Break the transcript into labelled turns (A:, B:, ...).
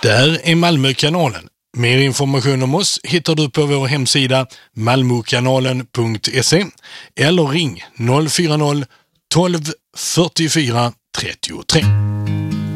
A: Det här är Malmökanalen. Mer information om oss hittar du på vår hemsida malmokanalen.se eller ring 040 12 44 33.